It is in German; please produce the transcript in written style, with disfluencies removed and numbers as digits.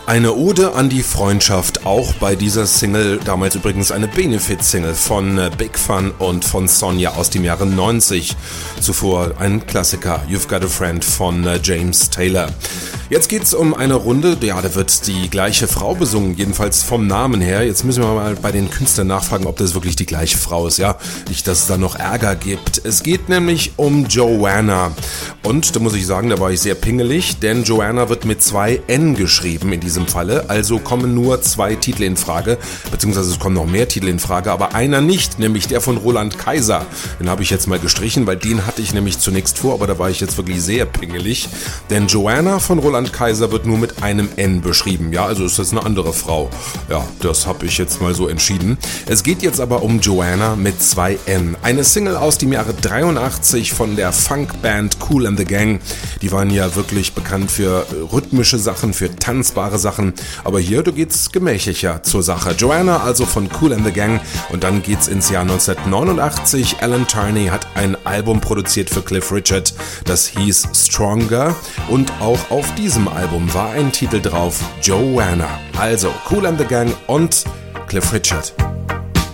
Eine Ode an die Freundschaft, auch bei dieser Single, damals übrigens eine Benefit-Single von Big Fun und von Sonja aus dem Jahre 90. Zuvor ein Klassiker, You've Got a Friend von James Taylor. Jetzt geht's um eine Runde, ja, da wird die gleiche Frau besungen, jedenfalls vom Namen her. Jetzt müssen wir mal bei den Künstlern nachfragen, ob das wirklich die gleiche Frau ist, ja. Nicht, dass es da noch Ärger gibt. Es geht nämlich um Joanna. Und da muss ich sagen, da war ich sehr pingelig, denn Joanna wird mit 2 N geschrieben in diesem Falle. Also kommen nur 2 Titel in Frage, beziehungsweise es kommen noch mehr Titel in Frage, aber einer nicht, nämlich der von Roland Kaiser. Den habe ich jetzt mal gestrichen, weil den hatte ich nämlich zunächst vor, aber da war ich jetzt wirklich sehr pingelig. Denn Joanna von Roland Kaiser wird nur mit einem N beschrieben. Ja, also ist das eine andere Frau. Ja, das habe ich jetzt mal so entschieden. Es geht jetzt aber um Joanna mit 2 N. Eine Single aus dem Jahre 83 von der Funkband Kool and the Gang. Die waren ja wirklich bekannt für rhythmische Sachen, für tanzbare Sachen. Aber hier, da geht's gemächlicher zur Sache. Joanna also von Kool and the Gang. Und dann geht's ins Jahr 1989. Alan Tarney hat ein Album produziert für Cliff Richard. Das hieß Stronger. Und auch auf diesem Album war ein Titel drauf, Joanna. Also Kool and the Gang und Cliff Richard.